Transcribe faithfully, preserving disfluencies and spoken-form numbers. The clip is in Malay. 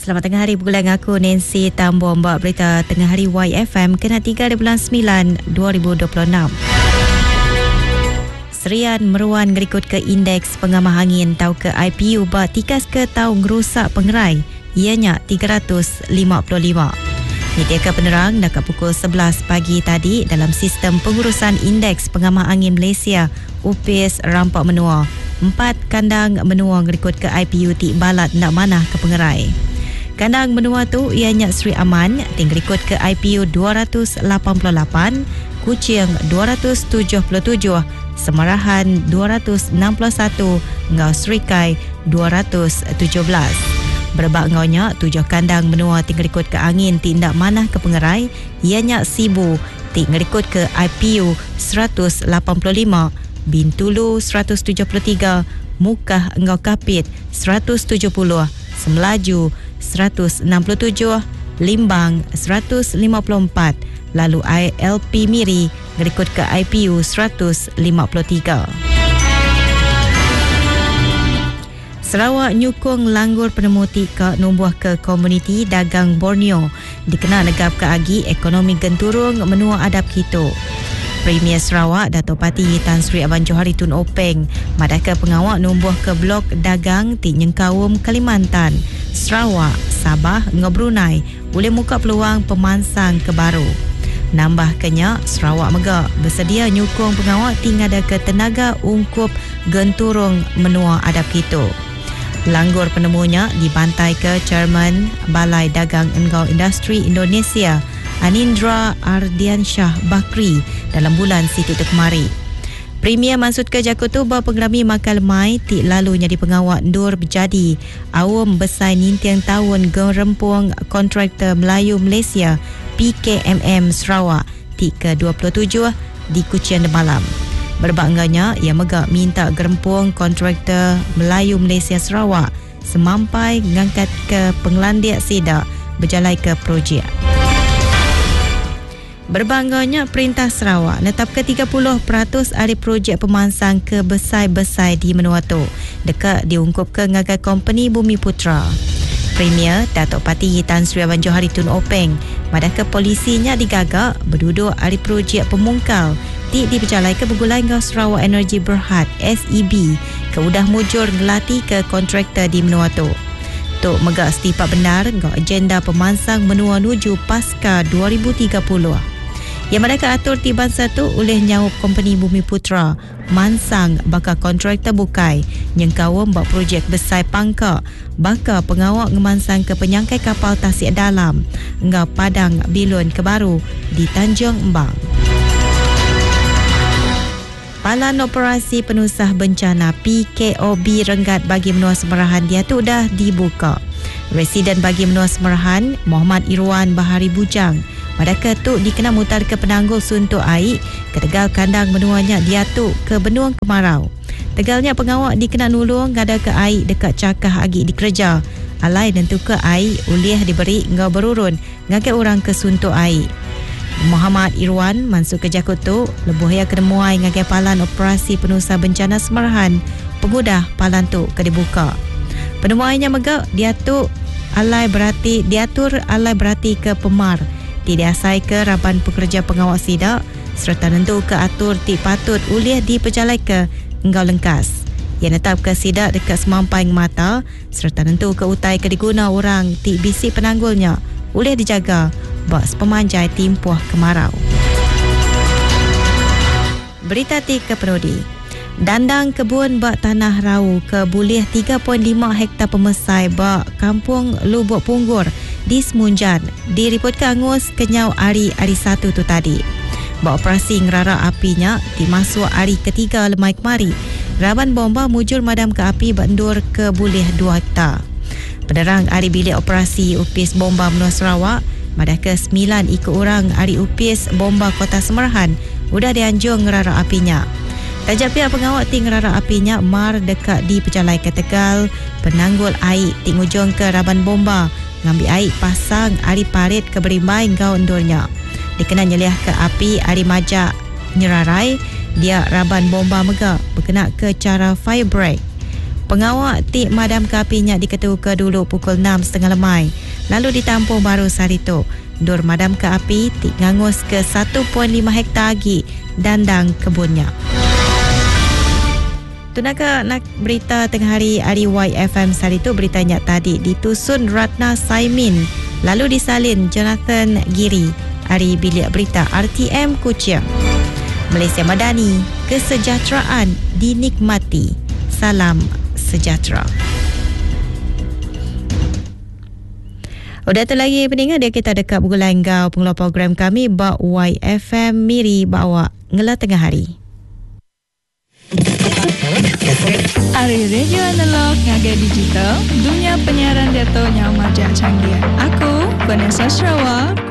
Selamat tengah hari, bergula dengan aku Nancy Tambor, Mbak Berita Tengah Hari Y F M kena tiga di bulan sembilan dua ribu dua puluh enam. Serian meruan ngerikut ke indeks pengamah angin tau ke I P U ba tikas ke tau ngerusak pengerai ianya tiga ratus lima puluh lima. Media penerang dekat pukul sebelas pagi tadi dalam sistem pengurusan indeks pengamah angin Malaysia U P S rampak menua. Empat kandang menua ngerikut ke I P U ti balat nak manah ke pengerai. Kandang menua tu ianya Sri Aman tinggerikut ke I P U dua ratus lapan puluh lapan, Kuching dua ratus tujuh puluh tujuh, Semarahan dua ratus enam puluh satu, Ngau Serikai dua ratus tujuh belas. Berbak ngaunya tujuh kandang menua tinggerikut ke angin tindak manah ke pengerai ianya Sibu tinggerikut ke I P U seratus lapan puluh lima, Bintulu seratus tujuh puluh tiga, Mukah Ngau Kapit seratus tujuh puluh, Semelaju seratus enam puluh tujuh, Limbang seratus lima puluh empat, lalu I L P Miri ngerikut ke I P U seratus lima puluh tiga. Sarawak nyukung langgur penemu tika numbuh ke komuniti dagang Borneo dikenal negap ke agi ekonomi genturung menua adab kita. Premier Sarawak Dato' Pati Tan Sri Aban Johari Tun Openg madaka pengawak numbuh ke blok dagang ti Nyengkawum Kalimantan, Sarawak, Sabah dengan Brunei boleh muka peluang pemansang ke baru. Nambah kenya Sarawak Mega bersedia nyukung pengawak tinggal ada ke tenaga ungkup genturung menua adab kita. Langgur penemunya dibantai ke Chairman Balai Dagang Engkau Industri Indonesia Anindra Ardiansyah Bakri dalam bulan situ tu kemari. Premier maksud ke Jakarta berpengrami makal mai ti lalunya di pengawak Nur berjadi awam besai nintiang tahun gerempung kontraktor Melayu Malaysia P K M M Sarawak ti ke dua puluh tujuh di Kuching Malam. Berbangganya ia megak minta gerempung kontraktor Melayu Malaysia Sarawak semampai ngangkat ke penglandiak sedak berjalai ke projek. Berbangganya Perintah Sarawak netap ke tiga puluh peratus ahli projek pemansang ke besai-besai di Menua tu dekat diungkup ke ngagai company Bumi Putra. Premier Dato' Pati Tan Sri Aban Johari Tun Openg madaka polisinya digagak berduduk ahli projek pemungkal ti diperjalai ke Begulai Ngau Sarawak Energy Berhad S E B ke udah mujur ngelati ke kontraktor di Menua tu. Tok megak setipak benar ngau agenda pemansang menua nuju pasca dua ribu tiga puluh. Yang mereka atur ti bangsa tu oleh nyawab company Bumi Putra mansang bakal kontraktor bukai Nyengkawum bak projek besar pangka bakal pengawak ngemansang ke penyangkai kapal tasik dalam ngau Padang Bilun Kebaru di Tanjung Embang. Palan Operasi Penusah Bencana P K O B Renggat bagi Menua Semerahan dia tu dah dibuka. Residen bagi Menua Semerahan Muhammad Irwan Bahari Bujang madaka tu dikenal mutar ke penanggul suntuk air ke tegal kandang menuanya dia tu ke Benua Kemarau. Tegalnya pengawak dikenal nulung ngada ke air dekat cakah agi dikerja. Alai dan tu ke air ulih diberi ngau berurun ngagai orang ke suntuk air. Muhammad Irwan masuk ke Jakut tu lebuh ya kenemuai ngagai palan Operasi Penusah Bencana Semerahan pengudah palan tu ke dibuka. Penemuannya megak dia tu alai berarti diatur alai berarti ke Pemar diasai ke Raban Pekerja Pengawak Sidak serta nentu ke atur ti patut ulih diperjalai ke Engkau Lengkas. Ia netap ke sidak dekat semampai mata serta nentu ke utai ke diguna orang ti bisi penanggulnya ulih dijaga bak pemanjai timpuah kemarau. Berita ti ke Penudi. Dandang kebun bak tanah rau ke bulih tiga perpuluhan lima hektar pemesai bak kampung Lubuk Punggur di Semunjan diripot ke angus kenyau hari hari satu tu tadi. Bak operasi ngerara apinya dimasuk hari ketiga lemai kemari. Raban bomba mujur madam ke api bandur ke bulih dua hektar. Penerang hari bilik operasi U P S Bomba Menua Sarawak madaka sembilan ikut orang hari U P S Bomba Kota Semerahan udah dianjur ngerara apinya. Tajak pihak pengawak ting ngerara apinya mar dekat di Pejalai ke Tegal penanggul air ting ujung ke Raban Bomba ngambil air pasang hari parit ke Berimbai ngau endurnya. Dikena nyeliah ke api hari majak nyerarai dia Raban Bomba Mega berkena ke cara fire break. Pengawak tik madam ke api nyak diketuka dulu pukul enam tiga puluh lemai. Lalu ditampung baru sarito. Dur madam ke api tik ngangus ke satu perpuluhan lima hektar lagi dandang kebunnya. Tunaka nak berita tengah hari hari Y F M sarito berita nyak tadi ditusun Ratna Saimin lalu disalin Jonathan Giri hari bilik berita R T M Kuching. Malaysia Madani, kesejahteraan dinikmati. Salam sejahtera. Udah tu lagi pendengar dia kita dekat bulan gau pengeluar program kami Bak Y F M Miri bawa ngela tengah hari. Ari radio analog ngagai digital, dunia penyiaran dato nya majak canggih. Aku Vanessa Sarawak.